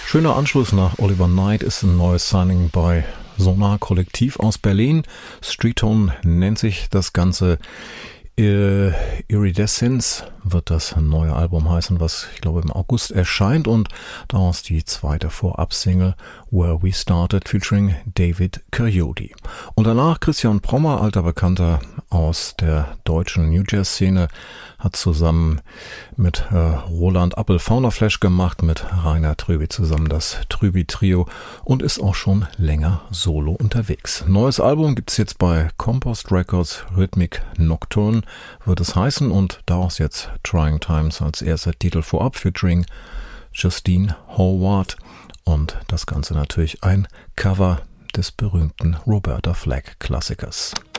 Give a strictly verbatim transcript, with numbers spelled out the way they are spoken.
Schöner Anschluss nach Oliver Knight ist ein neues Signing bei Sonar Kollektiv aus Berlin. Street Tone nennt sich das Ganze. Äh, Iridescence wird das neue Album heißen, was ich glaube im August erscheint, und daraus die zweite Vorab-Single Where We Started featuring David Coyote. Und danach Christian Prommer, alter Bekannter aus der deutschen New Jazz Szene, hat zusammen mit äh, Roland Appel Faunaflash gemacht, mit Rainer Trüby zusammen das Trüby Trio, und ist auch schon länger solo unterwegs. Neues Album gibt's jetzt bei Compost Records, Rhythmic Nocturne wird es heißen, und daraus jetzt Trying Times als erster Titel vorab featuring Justine Howard, und das Ganze natürlich ein Cover des berühmten Roberta Flack Klassikers.